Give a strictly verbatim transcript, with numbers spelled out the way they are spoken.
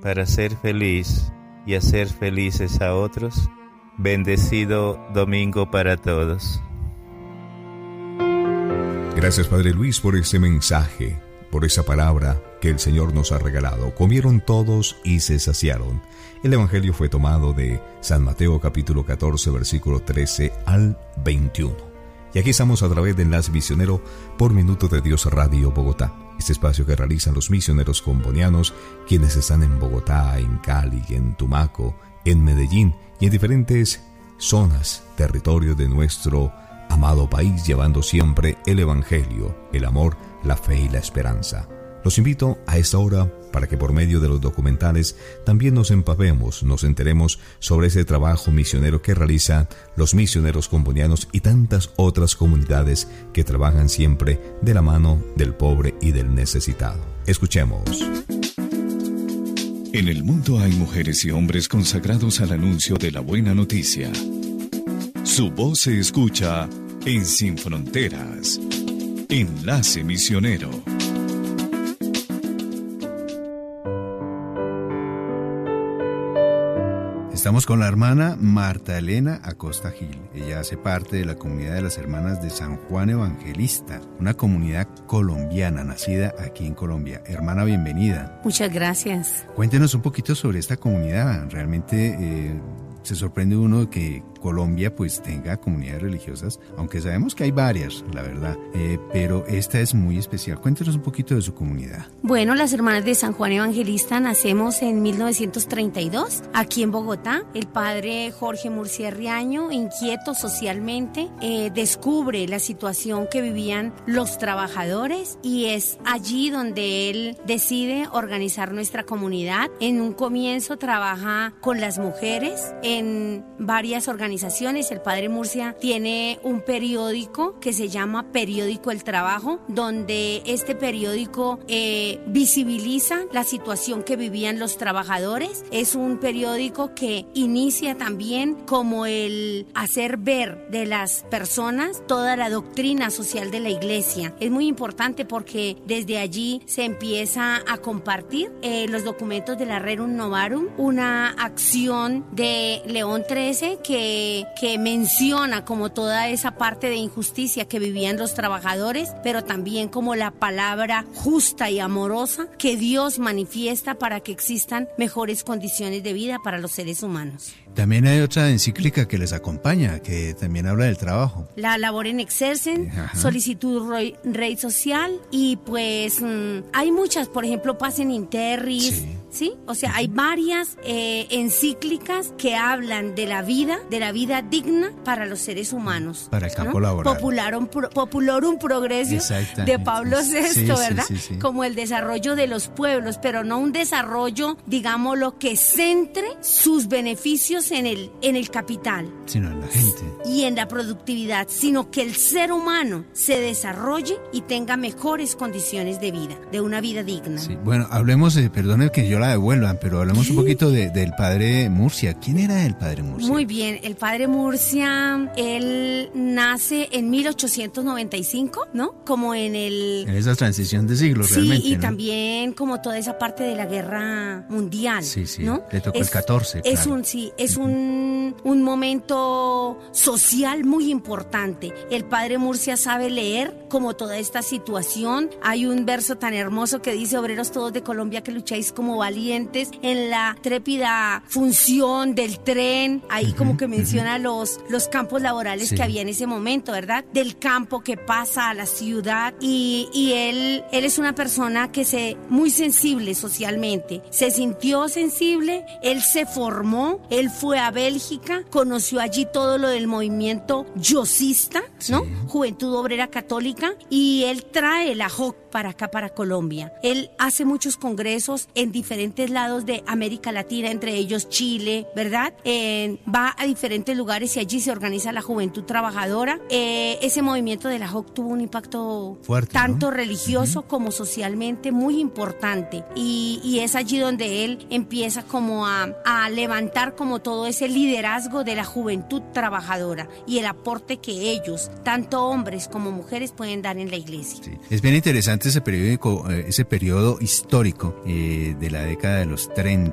para ser feliz y hacer felices a otros. Bendecido domingo para todos. Gracias, Padre Luis, por ese mensaje, por esa palabra que el Señor nos ha regalado. Comieron todos y se saciaron. El Evangelio fue tomado de San Mateo capítulo catorce, versículo trece al veintiuno. Y aquí estamos a través de Enlace Misionero por Minuto de Dios Radio Bogotá. Este espacio que realizan los misioneros combonianos, quienes están en Bogotá, en Cali, en Tumaco, en Medellín y en diferentes zonas, territorios de nuestro amado país, llevando siempre el Evangelio, el amor, la fe y la esperanza. Los invito a esta hora para que por medio de los documentales también nos empapemos, nos enteremos sobre ese trabajo misionero que realizan los misioneros combonianos y tantas otras comunidades que trabajan siempre de la mano del pobre y del necesitado. Escuchemos. En el mundo hay mujeres y hombres consagrados al anuncio de la buena noticia. Su voz se escucha en Sin Fronteras. Enlace Misionero. Estamos con la hermana Marta Elena Acosta Gil. Ella hace parte de la comunidad de las hermanas de San Juan Evangelista, una comunidad colombiana nacida aquí en Colombia. Hermana, bienvenida. Muchas gracias. Cuéntenos un poquito sobre esta comunidad. Realmente eh, se sorprende uno de que Colombia pues tenga comunidades religiosas, aunque sabemos que hay varias, la verdad, eh, pero esta es muy especial. Cuéntenos un poquito de su comunidad. Bueno, las hermanas de San Juan Evangelista nacemos en mil novecientos treinta y dos, aquí en Bogotá. El padre Jorge Murcia Riaño, inquieto socialmente, eh, descubre la situación que vivían los trabajadores y es allí donde él decide organizar nuestra comunidad. En un comienzo trabaja con las mujeres en varias organizaciones. El padre Murcia tiene un periódico que se llama Periódico El Trabajo, donde este periódico eh, visibiliza la situación que vivían los trabajadores. Es un periódico que inicia también como el hacer ver de las personas toda la doctrina social de la iglesia. Es muy importante porque desde allí se empieza a compartir eh, los documentos de la Rerum Novarum, una acción de León trece que que menciona como toda esa parte de injusticia que vivían los trabajadores, pero también como la palabra justa y amorosa que Dios manifiesta para que existan mejores condiciones de vida para los seres humanos. También hay otra encíclica que les acompaña, que también habla del trabajo. La labor en exercen, Ajá. solicitud rey, rey social y pues mmm, hay muchas, por ejemplo, Pacem in Terris, sí. ¿sí? O sea, hay varias eh, encíclicas que hablan de la vida, de la vida digna para los seres humanos. Para el campo ¿no? laboral. Popularum, pro, Populorum Progressio de Pablo sexto, sí, ¿verdad? Sí, sí, sí. Como el desarrollo de los pueblos, pero no un desarrollo, digámoslo, que centre sus beneficios en el, en el capital. Sino en la gente. Y en la productividad, sino que el ser humano se desarrolle y tenga mejores condiciones de vida, de una vida digna. Sí. Bueno, hablemos, de, perdone que yo la devuelvan, pero hablemos un poquito de, del padre Murcia. ¿Quién era el padre Murcia? Muy bien, el padre Murcia, él nace en mil ochocientos noventa y cinco, ¿no? Como en el... En esa transición de siglos, sí, realmente, y ¿no? también como toda esa parte de la guerra mundial, sí, sí, ¿no? Le tocó es, el catorce, es claro. un, sí, es un, un momento social muy importante. El padre Murcia sabe leer como toda esta situación. Hay un verso tan hermoso que dice: obreros todos de Colombia que lucháis como valientes en la trépida función del tren. Ahí uh-huh, como que menciona uh-huh. los, los campos laborales sí. que había en ese momento, ¿verdad? Del campo que pasa a la ciudad y, y él, él es una persona que se muy sensible socialmente. Se sintió sensible, él se formó, él fue a Bélgica, conoció allí todo lo del movimiento yosista, ¿no? Sí. Juventud Obrera Católica, y él trae la J O C para acá, para Colombia. Él hace muchos congresos en diferentes lados de América Latina, entre ellos Chile, ¿verdad? Eh, va a diferentes lugares y allí se organiza la Juventud Trabajadora. Eh, ese movimiento de la J O C tuvo un impacto fuerte, tanto ¿no? religioso uh-huh. como socialmente muy importante, y, y es allí donde él empieza como a, a levantar como todo ese liderazgo de la juventud trabajadora y el aporte que ellos, tanto hombres como mujeres, pueden dar en la iglesia. Sí. Es bien interesante ese periódico, ese periodo histórico eh, de la década de los treinta